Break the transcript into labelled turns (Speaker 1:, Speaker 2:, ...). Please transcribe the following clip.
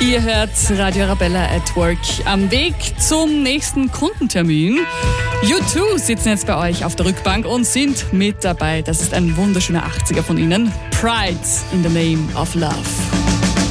Speaker 1: Ihr hört Radio Arabella at Work. Am Weg zum nächsten Kundentermin. U2 sitzen jetzt bei euch auf der Rückbank und sind mit dabei. Das ist ein wunderschöner 80er von ihnen. Pride in the Name of Love.